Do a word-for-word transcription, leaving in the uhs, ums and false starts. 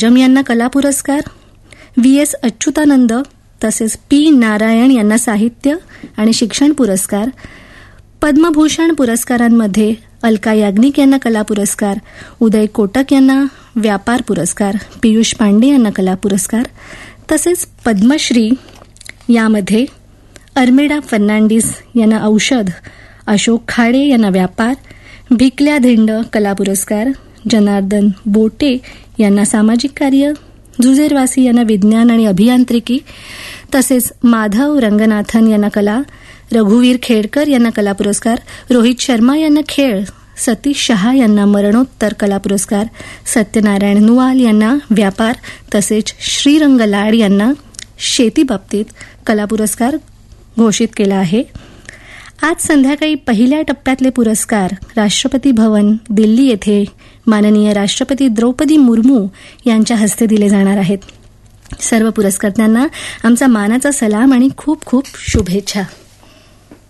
राजम यांना कला पुरस्कार, व्ही एस अच्युतानंद तसेच पी नारायण यांना साहित्य आणि शिक्षण पुरस्कार, पद्मभूषण पुरस्कारांमध्ये अलका याग्निक यांना कला पुरस्कार, उदय कोटक यांना व्यापार पुरस्कार, पियुष पांडे यांना कला पुरस्कार, तसेच पद्मश्री यामध्ये अर्मेडा फर्नांडिस यांना औषध, अशोक खाडे यांना व्यापार, भिकल्या धिंड कला पुरस्कार, जनार्दन बोटे यांना सामाजिक कार्य, जुझेरवासी यांना विज्ञान आणि अभियांत्रिकी, तसेच माधव रंगनाथन यांना कला, रघुवीर खेडकर यांना कला पुरस्कार, रोहित शर्मा यांना खेळ, सतीश शहा यांना मरणोत्तर कला पुरस्कार, सत्यनारायण नुवाल यांना व्यापार तसेच श्रीरंग लाड यांना शेतीबाबतीत कला पुरस्कार घोषित केला आहे. आज संध्याकाळी पहिल्या टप्प्यातले पुरस्कार राष्ट्रपती भवन दिल्ली येथे माननीय राष्ट्रपती द्रौपदी मुर्मू यांच्या हस्ते दिले जाणार आहेत. सर्व पुरस्कर्त्यांना आमचा मानाचा सलाम आणि खूप खूप शुभेच्छा.